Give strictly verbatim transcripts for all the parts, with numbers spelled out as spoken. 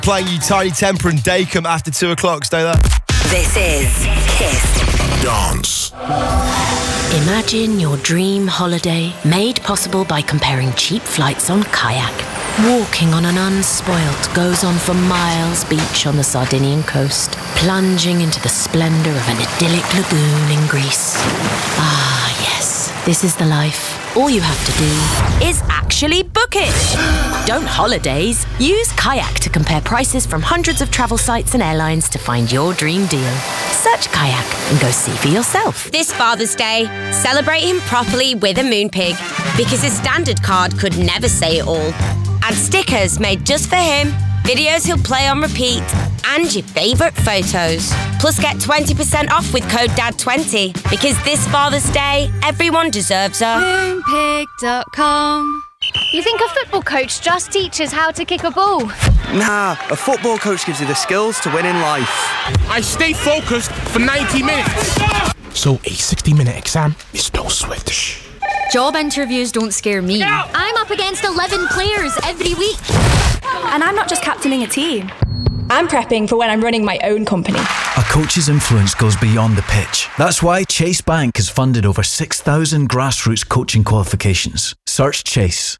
Playing you Tiny Temper and Dacum after two o'clock. Stay there. This is Kiss Dance. Imagine your dream holiday made possible by comparing cheap flights on Kayak. Walking on an unspoilt goes on for miles beach on the Sardinian coast, plunging into the splendour of an idyllic lagoon in Greece. Ah, yes, this is the life. All you have to do is actually book it. Don't holidays. Use Kayak to compare prices from hundreds of travel sites and airlines to find your dream deal. Search Kayak and go see for yourself. This Father's Day, celebrate him properly with a Moonpig, because his standard card could never say it all. Add stickers made just for him, videos he'll play on repeat, and your favourite photos. Plus get twenty percent off with code D A D twenty, because this Father's Day, everyone deserves a Moonpig dot com. You think a football coach just teaches how to kick a ball? Nah, a football coach gives you the skills to win in life. I stay focused for ninety minutes. So a sixty minute exam is no sweat. Job interviews don't scare me. I'm up against eleven players every week. And I'm not just captaining a team. I'm prepping for when I'm running my own company. A coach's influence goes beyond the pitch. That's why Chase Bank has funded over six thousand grassroots coaching qualifications. Search Chase.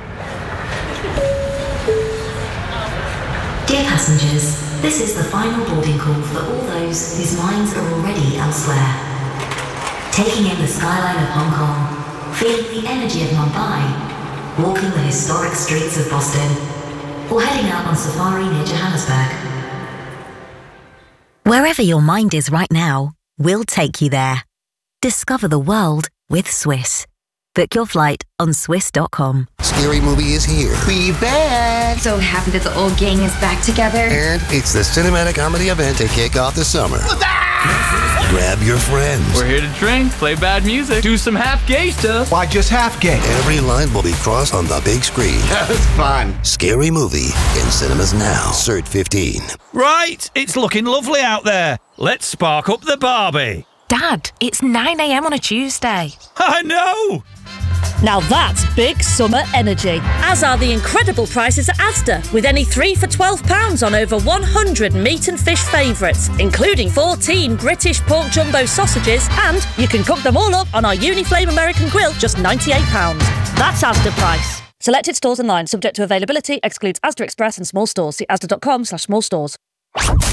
Dear passengers, this is the final boarding call for all those whose minds are already elsewhere. Taking in the skyline of Hong Kong, feeling the energy of Mumbai, walking the historic streets of Boston, or heading out on safari near Johannesburg. Wherever your mind is right now, we'll take you there. Discover the world with Swiss. Book your flight on Swiss dot com. Scary Movie is here. We back! So happy that the old gang is back together. And it's the cinematic comedy event to kick off the summer. Grab your friends. We're here to drink, play bad music, do some half gay stuff. Why just half gay? Every line will be crossed on the big screen. That was fun. Scary Movie in cinemas now. Cert fifteen. Right, it's looking lovely out there. Let's spark up the Barbie. Dad, it's nine a m on a Tuesday. I know! Now that's big summer energy, as are the incredible prices at Asda, with any three for twelve pounds on over one hundred meat and fish favourites, including fourteen British pork jumbo sausages, and you can cook them all up on our Uniflame American Grill, just ninety-eight pounds. That's Asda price. Selected stores online, subject to availability, excludes Asda Express and small stores. See asda dot com slash small stores.